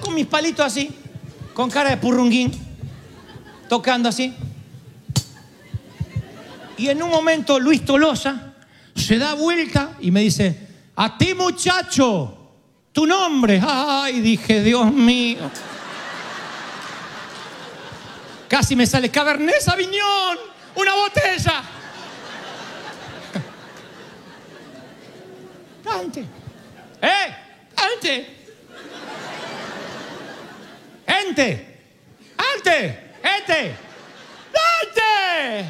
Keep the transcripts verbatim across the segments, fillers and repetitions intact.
con mis palitos así, con cara de purrunguín, tocando así. Y en un momento Luis Tolosa se da vuelta y me dice: a ti, muchacho, tu nombre. Ay, dije, Dios mío. Casi me sale Cabernet Sauvignon, una botella. Dante. ¡Eh! ¡Ante! ¡Ente! ¡Ante! ¡Ente! ¡Dante!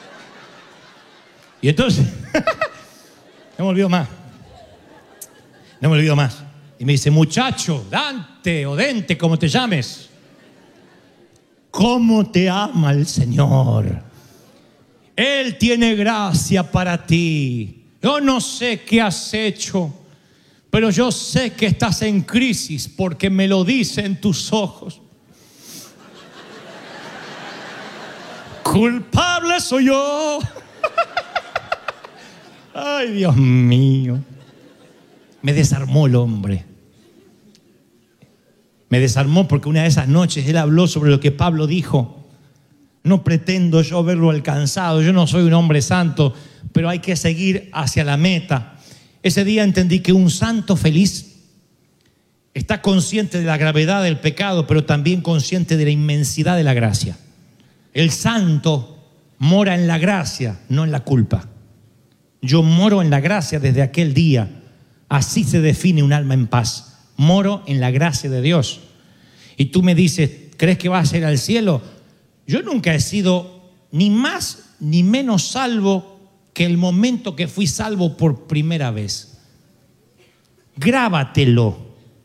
Y entonces, no me olvido más. No me olvido más. Y me dice: muchacho, Dante o Dente, como te llames, ¿cómo te ama el Señor? Él tiene gracia para ti. Yo no sé qué has hecho, pero yo sé que estás en crisis porque me lo dicen tus ojos. Culpable soy yo. Ay, Dios mío. Me desarmó el hombre. Me desarmó porque una de esas noches él habló sobre lo que Pablo dijo. No pretendo yo verlo alcanzado. Yo no soy un hombre santo, pero hay que seguir hacia la meta. Ese día entendí que un santo feliz está consciente de la gravedad del pecado, pero también consciente de la inmensidad de la gracia. El santo mora en la gracia, no en la culpa. Yo moro en la gracia desde aquel día. Así se define un alma en paz. Moro en la gracia de Dios. Y tú me dices: ¿crees que vas a ir al cielo? Yo nunca he sido ni más ni menos salvo que el momento que fui salvo por primera vez. Grábatelo.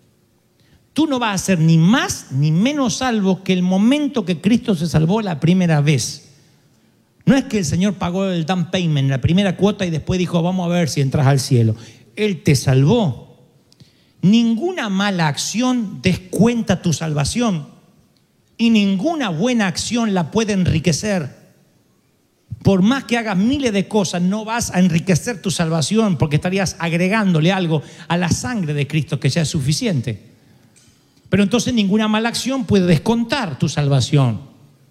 Tú no vas a ser ni más ni menos salvo que el momento que Cristo se salvó la primera vez. No es que el Señor pagó el down payment, la primera cuota, y después dijo: vamos a ver si entras al cielo. Él te salvó. Ninguna mala acción descuenta tu salvación y ninguna buena acción la puede enriquecer. Por más que hagas miles de cosas, no vas a enriquecer tu salvación, porque estarías agregándole algo a la sangre de Cristo que ya es suficiente. Pero entonces ninguna mala acción puede descontar tu salvación.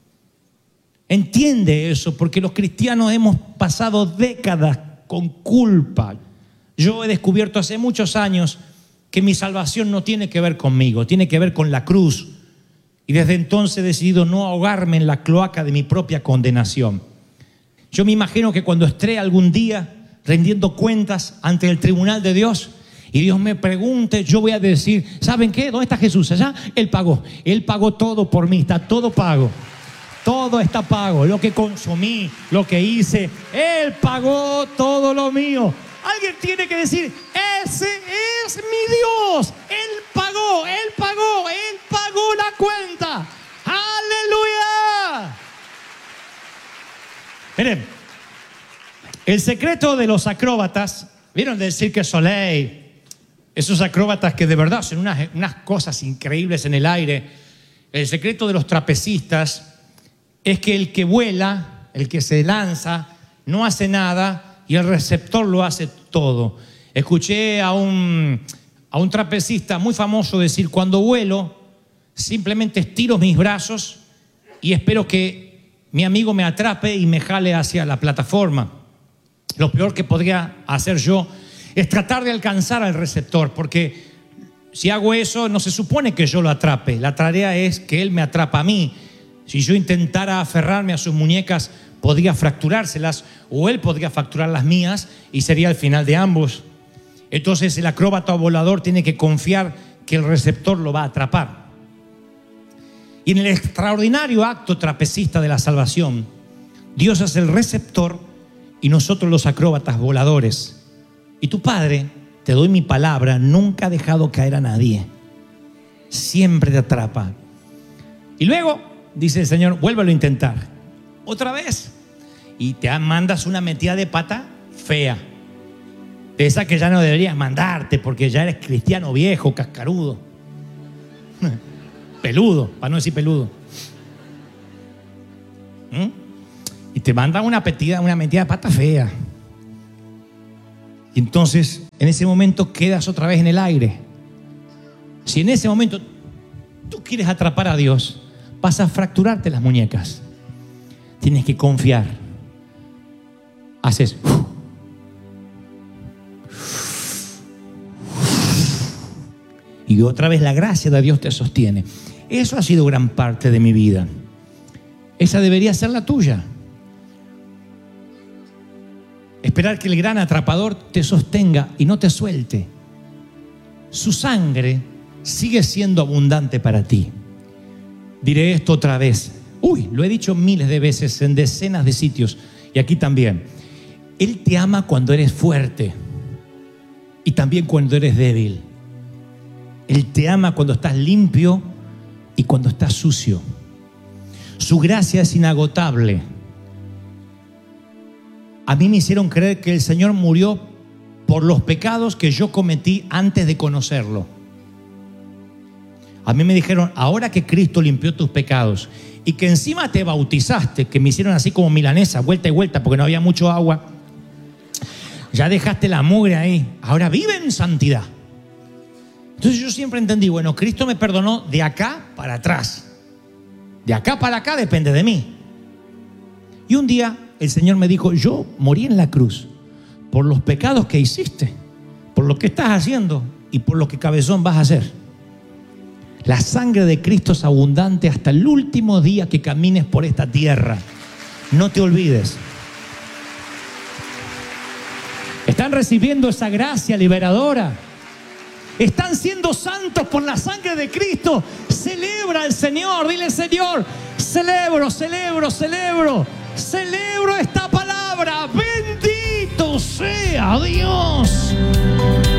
Entiende eso, porque los cristianos hemos pasado décadas con culpa. Yo he descubierto hace muchos años que mi salvación no tiene que ver conmigo, tiene que ver con la cruz. Y desde entonces he decidido no ahogarme en la cloaca de mi propia condenación. Yo me imagino que cuando esté algún día rendiendo cuentas ante el tribunal de Dios y Dios me pregunte, yo voy a decir: ¿saben qué? ¿Dónde está Jesús? Allá. Él pagó. Él pagó todo por mí. Está todo pago. Todo está pago. Lo que consumí, lo que hice, Él pagó todo lo mío. Alguien tiene que decir: ese es mi Dios. Él pagó, Él pagó, Él pagó la cuenta. ¡Aleluya! Miren, el secreto de los acróbatas, ¿vieron del Cirque du Soleil? Esos acróbatas que de verdad hacen unas, unas cosas increíbles en el aire. El secreto de los trapecistas es que el que vuela, el que se lanza, no hace nada y el receptor lo hace todo. Escuché a un, a un trapecista muy famoso decir: cuando vuelo, simplemente estiro mis brazos y espero que mi amigo me atrape y me jale hacia la plataforma. Lo peor que podría hacer yo es tratar de alcanzar al receptor, porque si hago eso, no se supone que yo lo atrape. La tarea es que él me atrapa a mí. Si yo intentara aferrarme a sus muñecas, podría fracturárselas, o él podría fracturar las mías y sería el final de ambos. Entonces el acróbata volador tiene que confiar que el receptor lo va a atrapar. Y en el extraordinario acto trapecista de la salvación, Dios es el receptor y nosotros los acróbatas voladores. Y tu Padre, te doy mi palabra, nunca ha dejado caer a nadie. Siempre te atrapa. Y luego, dice el Señor, vuélvelo a intentar. Otra vez. Y te mandas una metida de pata fea. De esa que ya no deberías mandarte porque ya eres cristiano viejo, cascarudo. Peludo, para no decir peludo. ¿Mm? Y te mandan una metida, una metida de pata fea. Y entonces, en ese momento quedas otra vez en el aire. Si en ese momento tú quieres atrapar a Dios, vas a fracturarte las muñecas. Tienes que confiar. Haces y otra vez la gracia de Dios te sostiene. Eso ha sido gran parte de mi vida. Esa debería ser la tuya. Esperar que el gran atrapador te sostenga y no te suelte. Su sangre sigue siendo abundante para ti. Diré esto otra vez. Uy, lo he dicho miles de veces en decenas de sitios y aquí también. Él te ama cuando eres fuerte y también cuando eres débil. Él te ama cuando estás limpio y cuando estás sucio. Su gracia es inagotable. A mí me hicieron creer que el Señor murió por los pecados que yo cometí antes de conocerlo. A mí me dijeron, ahora que Cristo limpió tus pecados y que encima te bautizaste, que me hicieron así como milanesa, vuelta y vuelta porque no había mucho agua, ya dejaste la mugre ahí, ahora vive en santidad. Entonces yo siempre entendí, bueno, Cristo me perdonó de acá para atrás. De acá para acá depende de mí. Y un día el Señor me dijo, yo morí en la cruz por los pecados que hiciste, por lo que estás haciendo y por lo que, cabezón, vas a hacer. La sangre de Cristo es abundante hasta el último día que camines por esta tierra. No te olvides. Están recibiendo esa gracia liberadora. Están siendo santos por la sangre de Cristo. Celebra al Señor. Dile, Señor, celebro, celebro, celebro. Celebro esta palabra. Bendito sea Dios.